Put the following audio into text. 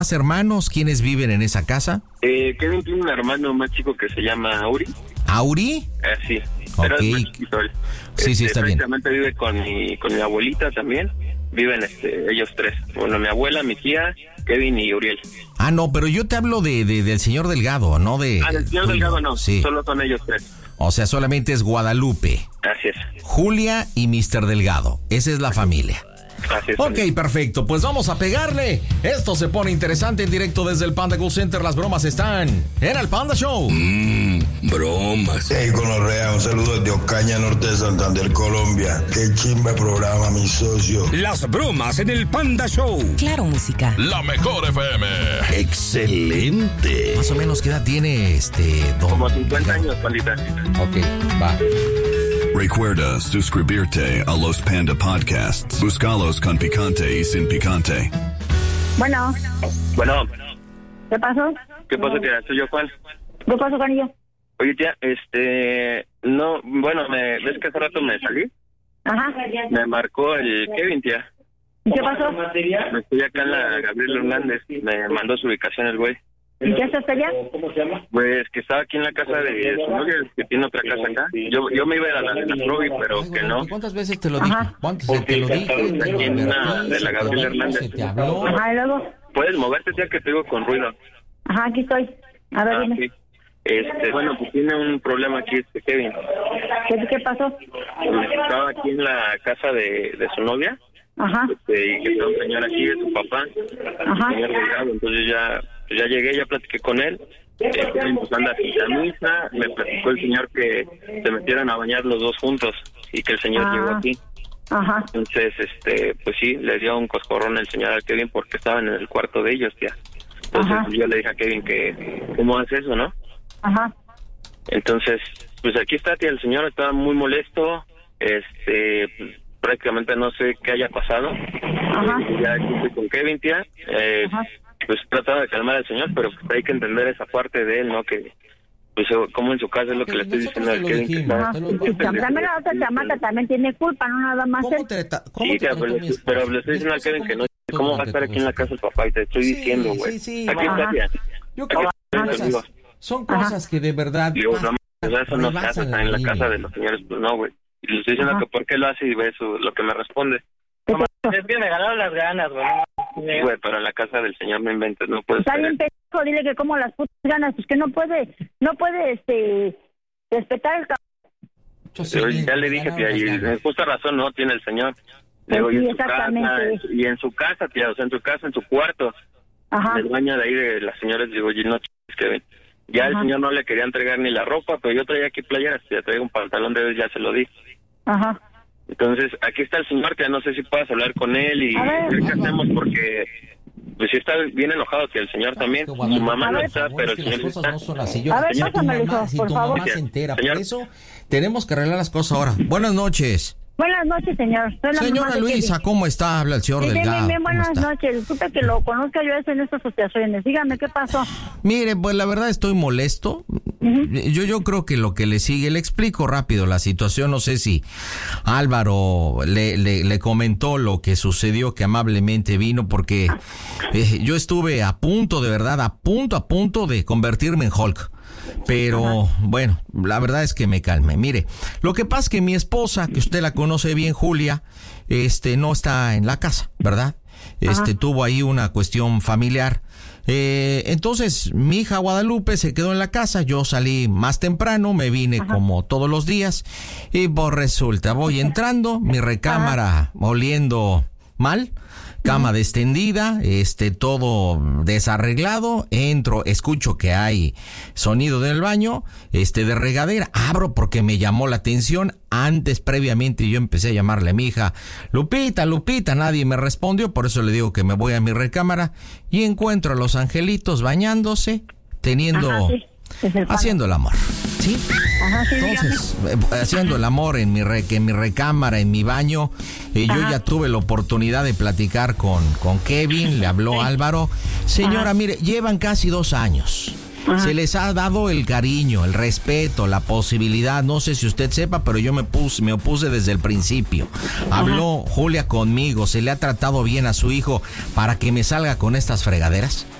¿Más hermanos? ¿Quiénes viven en esa casa? Kevin tiene un hermano más chico que se llama Auri. ¿Auri? Sí. Ok. Pero es más chiquito él. Sí, está bien. Vive con mi abuelita también. Viven ellos tres. Bueno, mi abuela, mi tía, Kevin y Uriel. No, pero yo te hablo del señor Delgado, no de... del señor Delgado no, sí. Solo son ellos tres. O sea, solamente es Guadalupe, Así es. Julia y Mr. Delgado. Esa es la familia. Así es. Ok, perfecto. Pues vamos a pegarle. Esto se pone interesante en directo desde el Panda Go Center. Las bromas están en el Panda Show. Bromas. Hey, Gonorrea, un saludo desde Ocaña, norte de Santander, Colombia. Qué chimba programa, mi socio. Las bromas en el Panda Show. Claro, música. La mejor FM. Excelente. Más o menos, ¿qué edad tiene Como 50 años, Pandita. Ok, va. Recuerda suscribirte a los Panda Podcasts. Búscalos con picante y sin picante. Bueno, ¿qué pasó? ¿Qué pasa, tía? ¿Soy yo, Juan? ¿Qué pasó, Canillo? Oye, tía, no, bueno, ¿ves que hace rato me salí? Ajá. Me marcó el Kevin, tía. ¿Y qué pasó? Estoy acá en la Gabriel Hernández. Me mandó su ubicación el güey. ¿Y qué haces allá? ¿Cómo se llama? Pues que estaba aquí en la casa de su novia, que tiene otra casa acá. Yo me iba a ir a la de la Trovi, pero que no. ¿Cuántas veces te lo dije? Ajá. ¿Cuántas te lo dije? Aquí en una de la Gabriel Hernández. ¿Se te habló? Ajá, ¿y luego? ¿Puedes moverte, tía, que te digo con ruido? Ajá, aquí estoy. A ver, dime. Sí. Bueno, pues tiene un problema aquí Kevin. ¿Qué pasó? Estaba aquí en la casa de su novia. Ajá. Y que está un señor aquí, de su papá. Ajá. El señor Delgado. Entonces ya llegué, ya platiqué con él. Pues anda sin camisa. Me platicó el señor que se metieron a bañar los dos juntos y que el señor llegó aquí. Ajá. Entonces, pues sí, le dio un coscorrón el señor al Kevin porque estaban en el cuarto de ellos, tía. Entonces yo le dije a Kevin que ¿cómo hace eso, no? Ajá. Entonces, pues aquí está, tía, el señor está muy molesto, prácticamente no sé qué haya pasado. Ajá. Ya estoy con Kevin, tía, pues trataba de calmar al señor, pero pues hay que entender esa parte de él, ¿no? Que, pues como en su casa es lo que le estoy diciendo al Kevin. Y también la otra chamaca también tiene culpa, no nada más él. Sí, tía, pero le estoy diciendo al Kevin que no, ¿cómo va a estar aquí en la casa el papá? Y te estoy diciendo, güey. Sí, aquí está, tía. Yo creo que son cosas que de verdad... Digo, eso no se hace en la casa de los señores, pues no, güey. Y le estoy diciendo que por qué lo hace y ve lo que me responde. Es que me ganaron las ganas, güey. Sí, güey, pero en la casa del señor no inventes, no puedes. Está bien, pendejo, dile que como las putas ganas, pues que no puede, respetar el ya le dije, tía, y justa razón no tiene el señor. Pues digo, sí, y exactamente. en su casa, tía, o sea, en su casa, en su cuarto. Ajá. En el baño de ahí de las señoras, digo, oye, no chingues, Kevin. Ya el señor no le quería entregar ni la ropa, pero yo traía aquí playeras, ya traía un pantalón de ya se lo di. Ajá. Entonces, aquí está el señor, que no sé si puedas hablar con él y ver qué hacemos, porque pues sí está bien enojado, que el señor también, su mamá no está, pero el señor está. No son así. Yo, a ver, pásame, por favor. Mamá se entera, por eso tenemos que arreglar las cosas ahora. Buenas noches. Buenas noches, señor. Señora Luisa, ¿cómo está? Habla el señor Delgado. Bien, buenas noches. Disculpe que lo conozca yo en estas asociaciones. Dígame, ¿qué pasó? Mire, pues la verdad estoy molesto. Yo creo que lo que le sigue, le explico rápido la situación. No sé si Álvaro le comentó lo que sucedió, que amablemente vino, porque yo estuve a punto, de verdad, a punto de convertirme en Hulk. Pero bueno, la verdad es que me calme. Mire, lo que pasa es que mi esposa, que usted la conoce bien, Julia, no está en la casa, ¿verdad? Tuvo ahí una cuestión familiar. Entonces mi hija Guadalupe se quedó en la casa, yo salí más temprano, me vine como todos los días y pues resulta, voy entrando, mi recámara oliendo mal, cama extendida, todo desarreglado, entro, escucho que hay sonido del baño, de regadera, abro porque me llamó la atención. Antes, previamente, yo empecé a llamarle a mi hija, Lupita, nadie me respondió, por eso le digo que me voy a mi recámara y encuentro a los angelitos bañándose, haciendo el amor, ¿sí? Ajá, sí. Entonces, haciendo el amor en mi recámara, en mi baño, yo ya tuve la oportunidad de platicar con Kevin, le habló Álvaro. Señora, mire, llevan casi 2 años. Se les ha dado el cariño, el respeto, la posibilidad. No sé si usted sepa, pero yo me opuse desde el principio. Habló Julia conmigo, se le ha tratado bien a su hijo para que me salga con estas fregaderas.